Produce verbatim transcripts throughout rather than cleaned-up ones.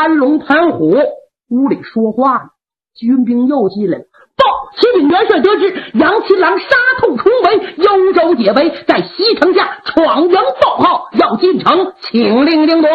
潘龙、潘虎屋里说话呢，军兵又进来了。报，启禀元帅得知，杨七郎杀透重围，幽州解围，在西城下闯营报号，要进城，请令定夺。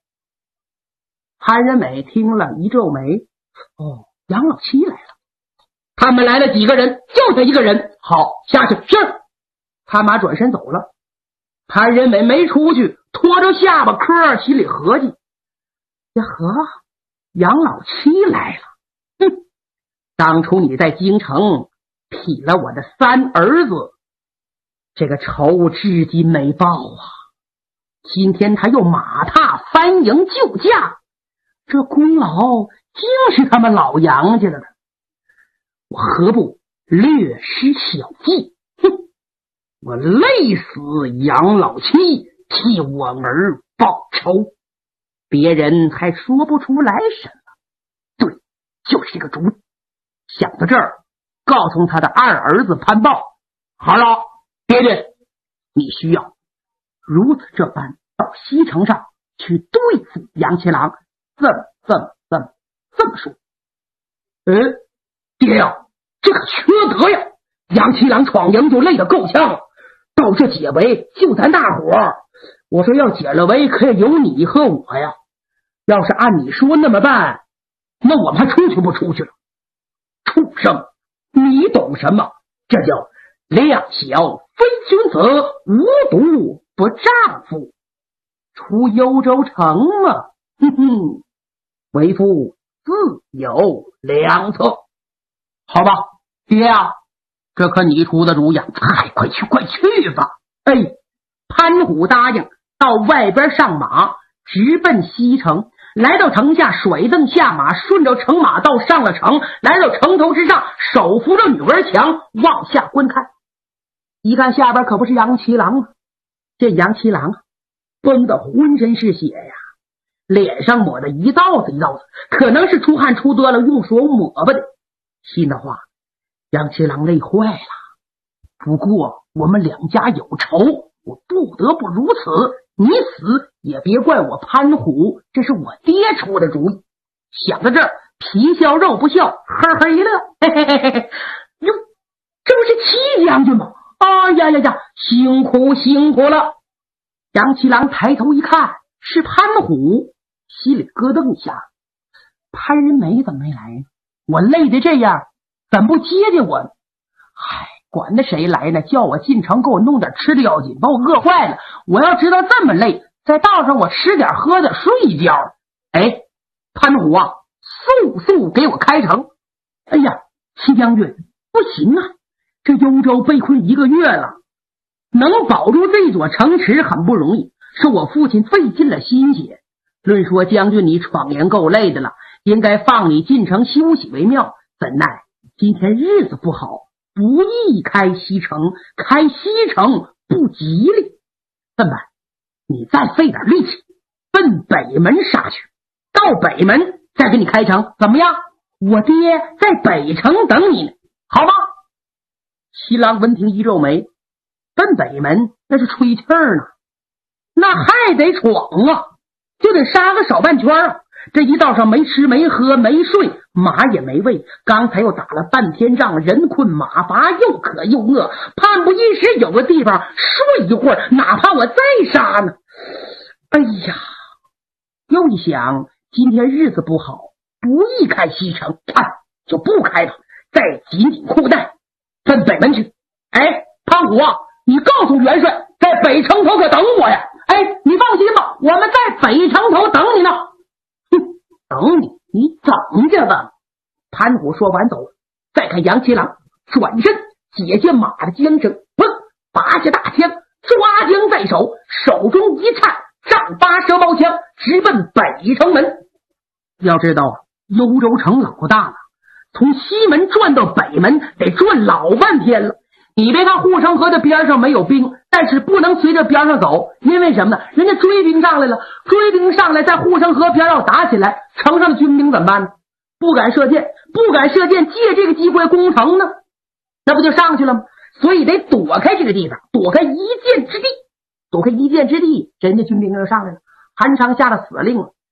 潘仁美听了一皱眉，哦，杨老七来了。他们来了几个人？就他一个人。好，下去。是。他妈转身走了。潘仁美没出去，拖着下巴颏，心里合计：呀呵，杨老七来了。哼，当初你在京城劈了我的三儿子，这个仇至今没报啊！今天他又马踏翻营救驾，这功劳竟是他们老杨家的了。我何不略施小计？哼，我累死杨老七，替我儿报仇，别人还说不出来什么。对，就是这个主意。想到这儿，告诉他的二儿子潘豹：好了，爹爹，你需要如此这般到西城上去对付杨七郎。这么这么这么这么说。嗯，爹呀，这可缺德呀！杨七郎闯营就累得够呛了，到这解围就咱大伙儿，我说要解了围可以有你和我呀。要是按你说那么办，那我们还出去不出去了？畜生，你懂什么？这叫量小非君子，无毒不丈夫。出幽州城嘛，哼哼，为父自有良策。好吧，爹啊，这可你出的主意。哎，快去快去吧。哎，潘虎答应到外边上马，直奔西城。来到城下，甩蹬下马，顺着城马道上了城，来到城头之上，手扶着女儿墙往下观看。一看下边可不是杨七郎啊，这杨七郎啊，崩得浑身是血呀，脸上抹的一道子一道子，可能是出汗出多了，用手抹吧的。心的话，杨七郎累坏了。不过我们两家有仇，我不得不如此。你死也别怪我潘虎，这是我爹出的主意。想到这儿，皮笑肉不笑，呵呵一乐，嘿嘿嘿嘿嘿，哟，这不是戚将军吗？哎呀呀呀，辛苦辛苦了。杨七郎抬头一看，是潘虎，心里咯噔一下，潘仁美怎么没来呢？我累得这样，怎不接接我呢？唉，管他谁来呢，叫我进城给我弄点吃的要紧，把我饿坏了。我要知道这么累，在道上我吃点喝点睡一觉。哎，潘虎啊，速速给我开城。哎呀，戚将军不行啊，这幽州被困一个月了，能保住这座城池很不容易，是我父亲费尽了心血。论说将军你闯营够累的了，应该放你进城休息为妙，怎奈今天日子不好，不宜开西城，开西城不吉利。怎么办？你再费点力气，奔北门杀去，到北门再给你开城，怎么样？我爹在北城等你呢，好吗？七郎闻听一皱眉，奔北门那是吹气儿呢，那还得闯啊，就得杀个少半圈啊。这一道上没吃没喝没睡，马也没喂，刚才又打了半天仗，人困马乏，又渴又饿，盼不一时有个地方睡一会儿，哪怕我再杀呢。哎呀，又一想今天日子不好，不宜开西城，啊，就不开了，再紧紧裤带奔北门去。哎，潘虎啊，你告诉元帅在北城头可等我呀。哎，你放心吧，我们在北城头等你呢。等你，你等着吧。潘虎说完走了，再看杨七郎转身解下马的缰绳，砰，拔下大枪，抓缰在手，手中一颤，丈八蛇矛枪，直奔北城门。要知道啊，幽州城老大了，从西门转到北门得转老半天了。你别看护城河的边上没有兵，但是不能随着边上走，因为什么呢？人家追兵上来了，追兵上来在护城河边要打起来，城上的军兵怎么办呢？不敢射箭，不敢射箭，借这个机会攻城呢，那不就上去了吗？所以得躲开这个地方，躲开一箭之地，躲开一箭之地，人家军兵就上来了。韩昌下了死令了，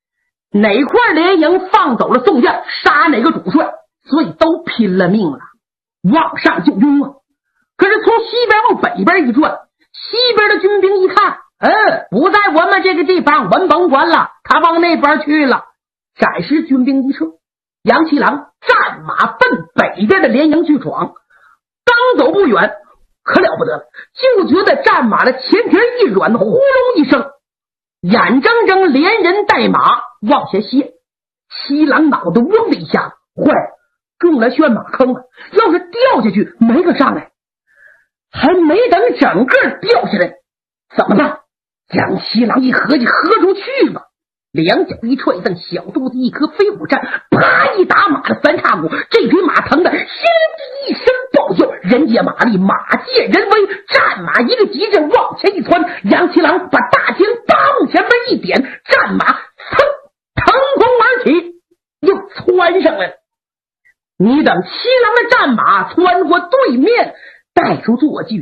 哪块连营放走了宋将，杀哪个主帅，所以都拼了命了，往上救兵啊。可是从西边往北边一转，西边的军兵一看，嗯，不在我们这个地方，我们甭管了，他往那边去了。暂时军兵一撤，杨七郎战马奔北边的连营去闯。刚走不远，可了不得了，就觉得战马的前蹄一软，呼隆一声，眼睁睁连人带马往下卸。七郎脑袋嗡的一下，坏了，中了旋马坑了，要是掉下去没个上来。还没等整个掉下来，怎么办？杨七郎一合计，合出去吧，两脚一踹，蹬小肚子一颗飞虎扇，啪一打马的三叉骨，这匹马疼的一声暴叫，人借马力，马借人威，战马一个急阵往前一窜，杨七郎把大枪往前边一点，战马噌腾空而起，又窜上来了。你等七郎的战马穿过对面，带出坐骑，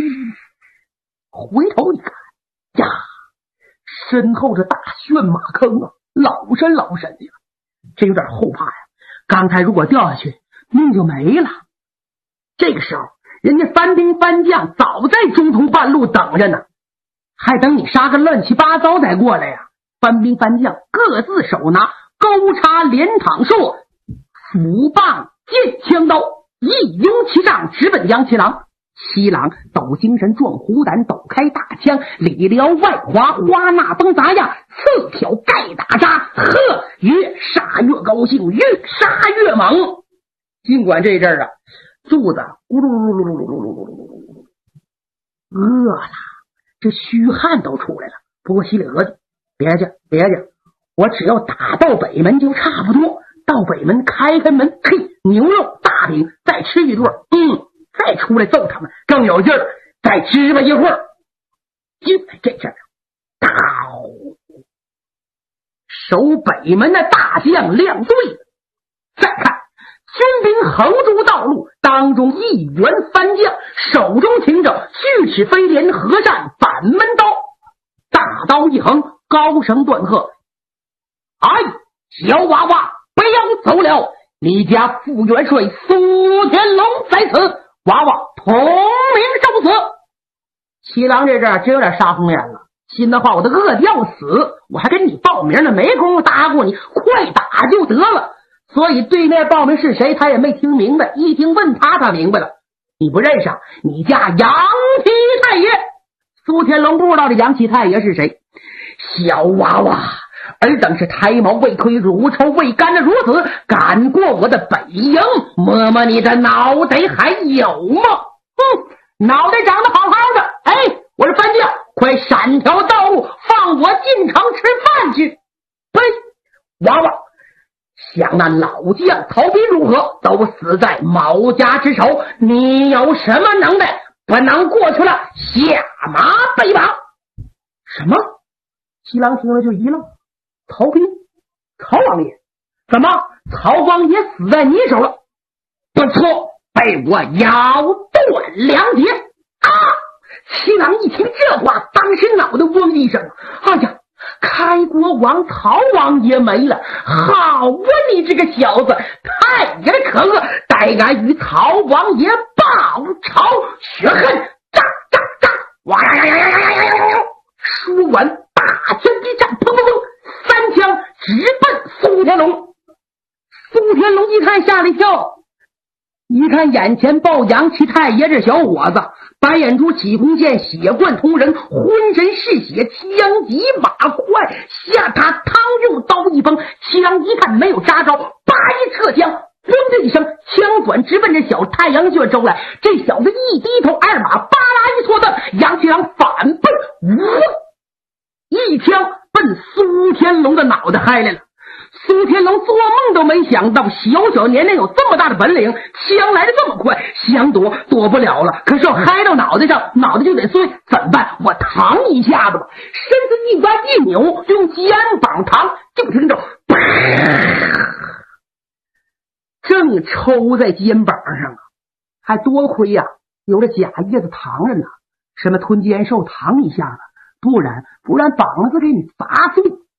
回头一看呀，身后这大旋马坑啊，老深老深的，这有点后怕呀。刚才如果掉下去，命就没了。这个时候，人家番兵番将早在中途半路等着呢，还等你杀个乱七八糟再过来呀。番兵番将各自手拿钩叉连躺槊、斧棒剑枪刀，一拥其上，直奔杨七郎。七郎抖精神壮虎胆，抖开大枪，里撩外滑，花那崩杂样，刺挑盖打扎，呵，越杀越高兴，越杀越猛。尽管这阵儿啊，肚子咕噜噜噜噜噜噜噜噜噜噜饿了，这虚汗都出来了。不过心里合计，别介别介，我只要打到北门就差不多。到北门开开门，嘿，牛肉大饼，再吃一顿，嗯。再出来揍他们更有劲儿，再支吧一会儿。就在这阵儿，到守北门的大将亮队，再看军兵横住道路，当中一员番将手中擎着锯齿飞镰和善板门刀，大刀一横，高声断喝：哎，小娃娃，不要走了，你家副元帅苏天龙在此，娃娃同名受死。七郎这阵真有点杀红眼了，心的话我都饿掉死，我还跟你报名呢，没工夫搭过你，快打就得了。所以对面报名是谁他也没听明白，一听问他他明白了，你不认识你家杨七太爷。苏天龙不知道这杨七太爷是谁。小娃娃，尔等是胎毛未退，乳臭未干的如此，赶过我的北营，摸摸你的脑袋还有吗？哼，脑袋长得好好的，哎，我是番将，快闪条道路，放我进城吃饭去。呸！娃娃，想那老将曹丕如何，都死在毛家之手，你有什么能耐，不能过去了，下马被绑。什么？七郎听了就一愣，曹丕，曹王爷，怎么曹王爷死在你手了？不错，被我咬断两截啊！七郎一听这话，当时脑袋嗡一声，哎呀，开国王曹王爷没了！好啊，你这个小子，太爷的可恶，待俺与曹王爷报仇雪恨！炸炸炸！哇呀呀呀呀呀呀呀呀！说完，大枪一战，砰砰砰，三枪直奔苏天龙。苏天龙一看吓了一跳，一看眼前抱杨七太爷这小伙子，白眼珠起红线，血贯通人，浑身是血，枪急马快，下他汤用刀一崩，七郎一看没有扎着，叭一撤枪，砰的一声，枪管直奔这小太阳穴周来。这小子一低头，二马巴拉一错蹬，杨七郎反奔，呜，一枪奔苏天龙的脑袋嗨来了。苏天龙做梦都没想到，小小年龄有这么大的本领，枪来的这么快，想躲躲不了了。可是要嗨到脑袋上，脑袋就得碎，怎么办？我扛一下子吧。身子一弯一扭，用肩膀扛，就听着正抽在肩膀上啊！还多亏呀、啊，有了假叶子扛着呢，什么吞肩寿扛一下子，不然不然膀子给你砸碎。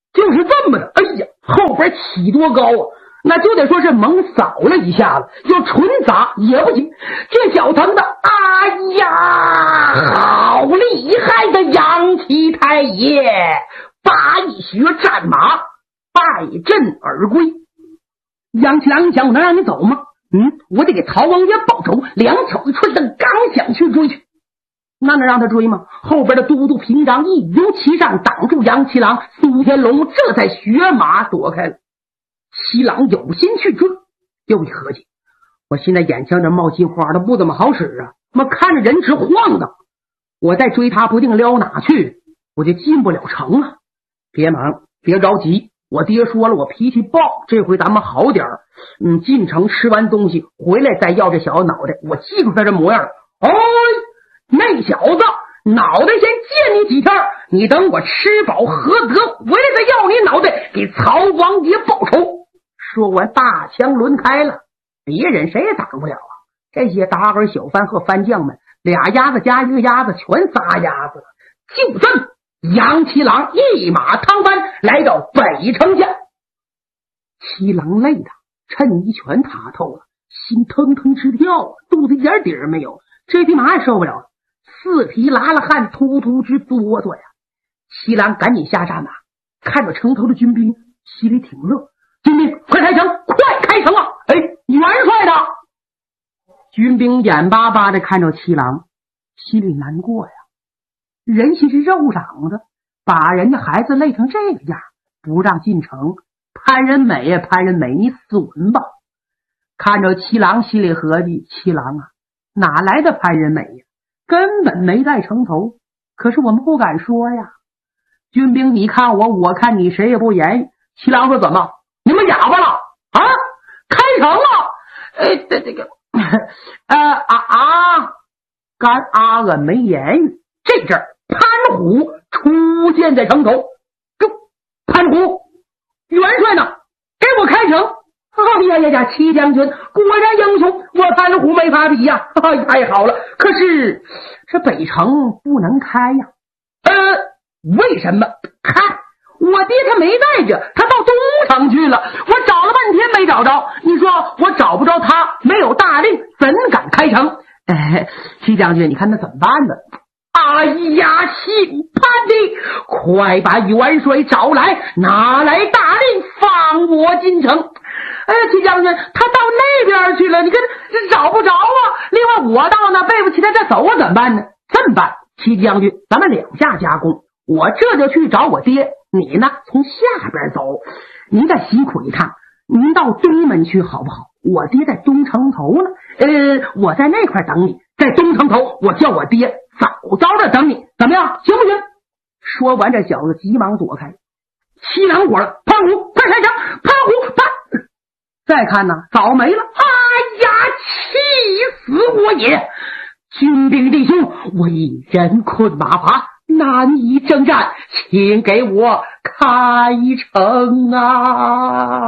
就是这么的。哎呀，后边起多高啊，那就得说是猛扫了一下子，就纯砸也不行。这小腾的，哎呀，好厉害的杨七太爷！八一学战马，败阵而归。杨七郎讲，我能让你走吗？嗯，我得给陶王爷报仇。两脚一踹蹬，刚想去追去，那能让他追吗？后边的都督平章一拥其上，挡住杨七郎。苏天龙这才学马躲开了。七郎有心去追，又一合计，我现在眼前这冒金花的不怎么好使啊，我看着人直晃荡，我再追他不定撩哪去，我就进不了城啊。别忙，别着急，我爹说了，我脾气暴，这回咱们好点儿。嗯，进城吃完东西回来再要这小子脑袋，我记住他这模样了。哦，那小子脑袋先借你几天，你等我吃饱喝得回来再要你脑袋，给曹王爷报仇。说完大枪抡开了，别人谁也挡不了啊。这些达尔小贩和番将们，俩鸭子加一个鸭子，全仨鸭子了。就这么杨七郎一马趟翻来到北城下，七郎累的趁一拳打透了，心腾腾直跳，肚子一点底儿没有，这匹马也受不了了，四蹄拉了汗，突突直哆嗦呀。七郎赶紧下战马，看着城头的军兵，心里挺热。军兵快开城，快开城啊！哎，元帅的军兵眼巴巴的看着七郎，心里难过呀。人心是肉长的，把人家孩子累成这个样，不让进城，潘仁美呀，潘仁美，你损吧！看着七郎，心里合计，七郎啊，哪来的潘仁美呀？根本没在城头。可是我们不敢说呀。军兵你看我，我看你，谁也不言语。七郎说，怎么你们哑巴了啊？开城了？呃，这这个呃啊啊，干阿俺没言语。这阵儿潘虎出现在城头，就潘虎元帅呢，给我开城！哎呀呀呀，七将军果然英雄，我潘虎没法比呀！哎，太好了。可是这北城不能开呀。呃，为什么？看我爹他没带着，他到东城去了，我找了半天没找着。你说我找不着他，没有大令，怎敢开城？哎，七将军，你看那怎么办呢？哎呀，姓潘的，快把元帅找来，拿来大令，放我进城。哎呀，七将军，他到那边去了，你看这找不着啊。另外我到那背不起来再走啊，怎么办呢？这么办，七将军，咱们两下加工，我这就去找我爹，你呢从下边走。您再辛苦一趟，您到东门去好不好？我爹在东城头呢，呃，我在那块等你，在东城头，我叫我爹早早的等你，怎么样？行不行？说完，这小子急忙躲开。七郎果了，潘虎，快开枪！潘虎，潘！再看呢，早没了。哎呀，气死我也！军兵弟兄，为人困马乏，难以征战，请给我开城啊！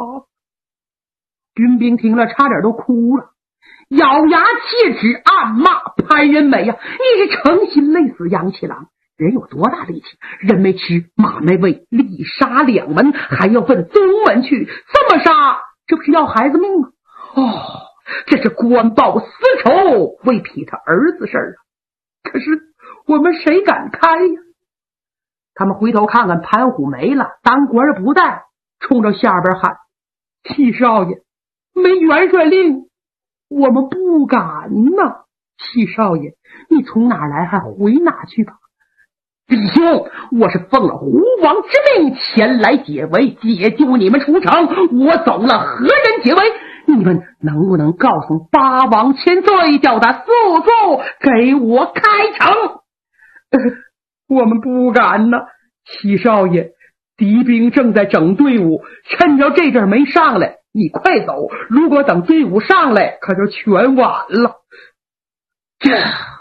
军兵听了，差点都哭了，咬牙切齿，暗骂潘仁美呀、啊！你是诚心累死杨七郎，人有多大力气？人没吃，马没喂，力杀两门，还要奔东门去，这么杀，这不是要孩子命吗？哦，这是官报私仇，为匹他儿子事儿啊！可是我们谁敢开呀？他们回头看看潘虎没了，当官儿不在，冲着下边喊：七少爷，没元帅令，我们不敢呐！七少爷，你从哪来还回哪去吧。弟兄，我是奉了胡王之命前来解围，解救你们出城，我走了何人解围？你们能不能告诉八王千岁，叫他速速给我开城？呃、我们不敢呢。七少爷，敌兵正在整队伍，趁着这阵没上来，你快走，如果等队伍上来，可就全晚了。这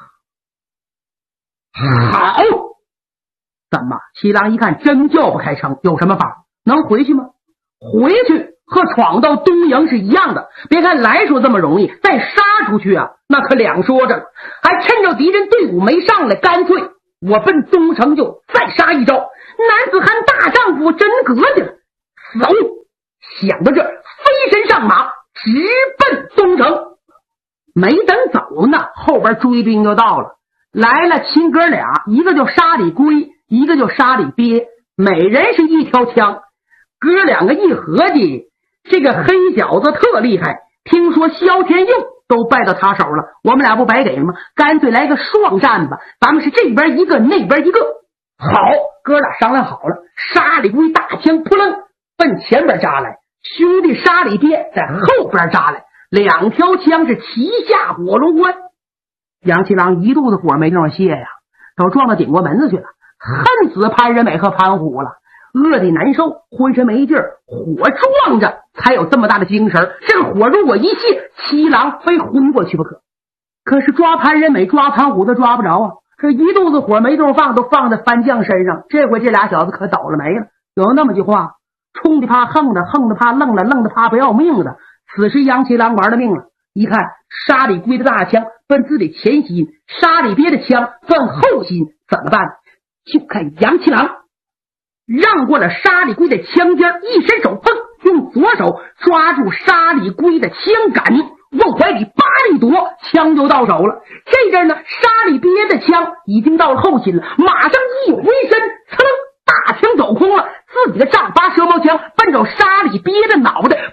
好，怎么？七郎一看真叫不开城，有什么法？能回去吗？回去和闯到东营是一样的。别看来说这么容易，再杀出去啊，那可两说着了。还趁着敌人队伍没上来，干脆我奔东城就再杀一招。男子汉大丈夫真格的，走！想到这，飞身上马，直奔东城。没等走呢，后边追兵就到了。来了亲哥俩，一个叫沙里龟，一个叫沙里鳖，每人是一条枪。哥两个一合计，这个黑小子特厉害，听说萧天佑都败到他手了，我们俩不白给吗？干脆来个双战吧，咱们是这边一个那边一个。好，哥俩商量好了，沙里龟大枪扑棱奔前边扎来，兄弟沙里鳖在后边扎来，两条枪是齐下火龙关。杨七郎一肚子火没地方泄呀，都撞到顶过门子去了，恨死潘仁美和潘虎了，饿得难受，浑身没劲儿，火撞着才有这么大的精神，这火如果一泄，七郎非昏过去不可。可是抓潘仁美抓潘虎都抓不着啊，这一肚子火没地方放，都放在番将身上，这回这俩小子可倒了霉了。有那么句话，冲的怕横的，横的怕愣的，愣的怕不要命的。此时杨七郎玩了命了，一看沙里龟的大枪奔自己前心，沙里鳖的枪奔后心，怎么办？就看杨七郎让过了沙里龟的枪尖，一伸手，砰，用左手抓住沙里龟的枪杆，往怀里扒了一夺，枪就到手了。这阵呢，沙里鳖的枪已经到了后心了，马上一回身，噌，大枪走空了，自己的丈八蛇矛枪奔着沙里鳖的脑袋，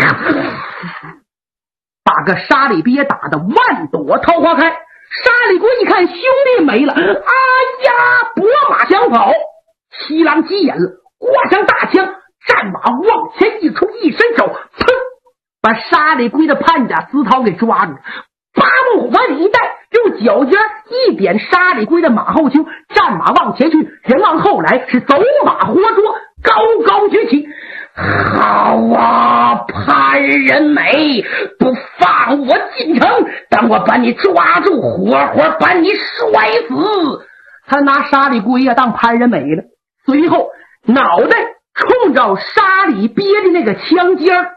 把个沙里鳖打得万朵桃花开。沙里龟一看兄弟没了，哎呀，拨马想跑。七郎急眼了，挂上大枪，战马往前一冲，一伸手，噌，把沙里龟的判甲丝绦给抓住，八往怀里一带，用脚尖一点沙里龟的马后丘，战马往前去，人往后来，是走马活捉，高高举起。好啊，潘仁美，不放我进城，等我把你抓住，活活把你摔死。他拿沙里龟呀、啊、当潘仁美了，随后脑袋冲着沙里鳖的那个枪尖儿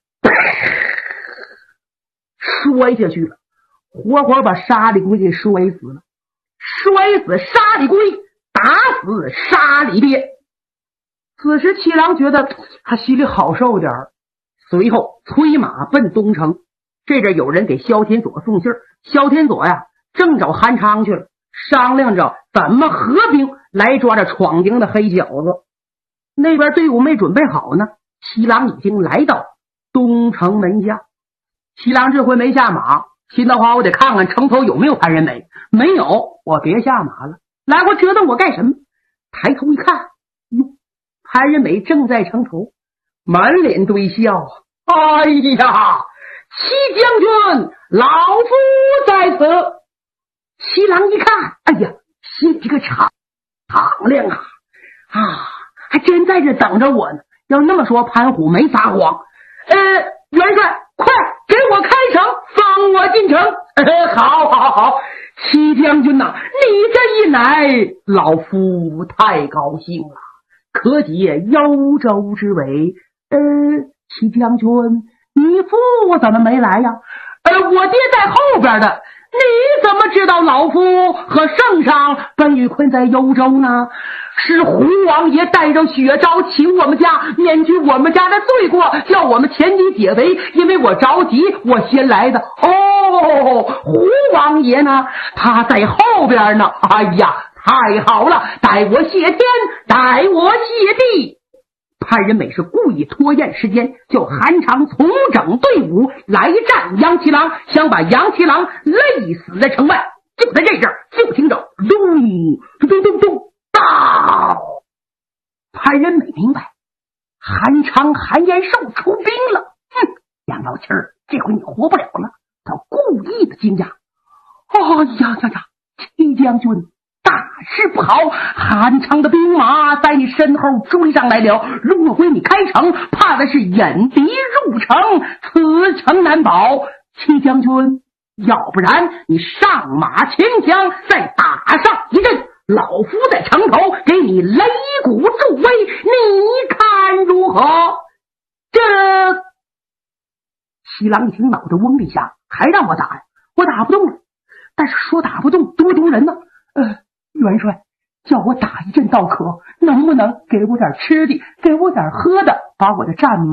摔下去了，活活把沙里龟给摔死了。摔死沙里龟，打死沙里鳖。此时七郎觉得他心里好受点儿，随后催马奔东城。这阵有人给萧天佐送信儿，萧天佐呀正找韩昌去了，商量着怎么合兵来抓这闯京的黑小子。那边队伍没准备好呢，七郎已经来到东城门下。七郎这回没下马，心的话我得看看城头有没有潘仁美，没有我别下马了，来我折腾我干什么？抬头一看，哟，潘仁美正在城头，满脸堆笑。哎呀，七将军，老夫在此。七郎一看，哎呀，心里个敞敞亮啊啊，还真在这等着我呢。要那么说，潘虎没撒谎。呃，元帅，快给我开城，放我进城。呃，好好好，七将军呐、啊，你这一来，老夫太高兴了，可解幽州之围。呃，七将军，你父怎么没来呀？呃，我爹在后边的。你怎么知道老夫和圣上本与困在幽州呢？是胡王爷带着血招请我们家，免去我们家的罪过，叫我们前期解围，因为我着急，我先来的。哦，胡王爷呢？他在后边呢。哎呀，太好了，待我谢天，待我谢地。潘仁美是故意拖延时间，叫韩昌重整队伍来战杨七郎，想把杨七郎累死在城外。就在这阵儿，就听着咚咚咚咚到，潘仁美明白韩昌韩延寿出兵了。哼，杨老七儿，这回你活不了了。他故意的惊讶。哦呀呀呀，七将军，大事不好，韩昌的兵马在你身后追上来了，如果你开城，怕的是引敌入城，此城难保。七将军，要不然你上马牵枪，再打上一阵，老夫在城头给你擂鼓助威，你看如何？这西郎一听，脑袋嗡的一下，还让我打呀？我打不动了。但是说打不动多丢人呢。呃元帅叫我打一阵道渴，能不能给我点吃的，给我点喝的，把我的战马